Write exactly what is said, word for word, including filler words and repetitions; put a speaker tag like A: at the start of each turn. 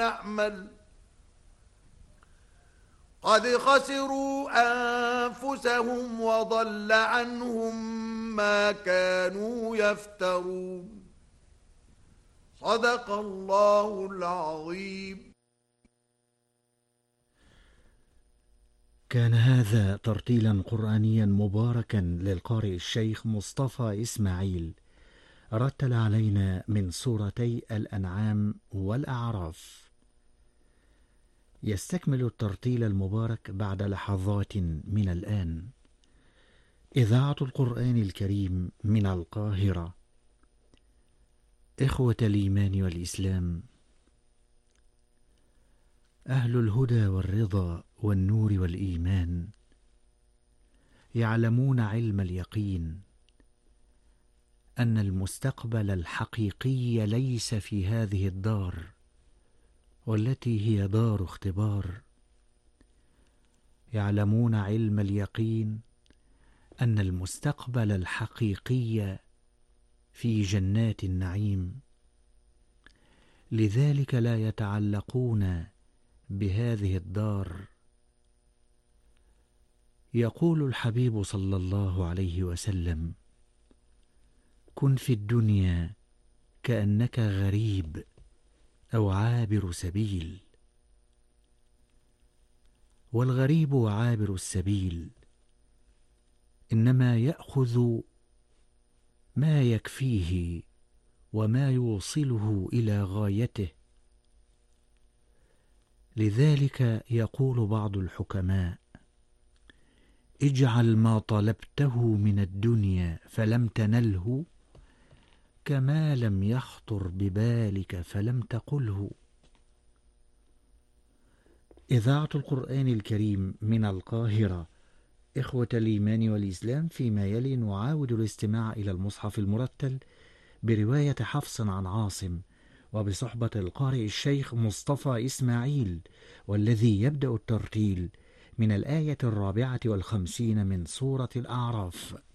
A: يعمل قد خسروا أنفسهم وضل عنهم ما كانوا يفترون. صدق الله العظيم.
B: كان هذا ترتيلا قرآنيا مباركا للقارئ الشيخ مصطفى إسماعيل، رتل علينا من سورتي الأنعام والأعراف. يستكمل الترتيل المبارك بعد لحظات من الآن إذاعة القرآن الكريم من القاهرة. إخوة الإيمان والإسلام، أهل الهدى والرضا والنور والإيمان يعلمون علم اليقين أن المستقبل الحقيقي ليس في هذه الدار، والتي هي دار اختبار. يعلمون علم اليقين أن المستقبل الحقيقي في جنات النعيم، لذلك لا يتعلقون بهذه الدار. يقول الحبيب صلى الله عليه وسلم: كن في الدنيا كأنك غريب أو عابر سبيل. والغريب وعابر السبيل إنما يأخذ ما يكفيه وما يوصله إلى غايته. لذلك يقول بعض الحكماء: اجعل ما طلبته من الدنيا فلم تنله كما لم يخطر ببالك فلم تقله. إذاعة القرآن الكريم من القاهرة. إخوة الإيمان والإسلام، فيما يلي نعاود الاستماع إلى المصحف المرتل برواية حفص عن عاصم، وبصحبة القارئ الشيخ مصطفى إسماعيل، والذي يبدأ الترتيل من الآية الرابعة والخمسين من سورة الأعراف.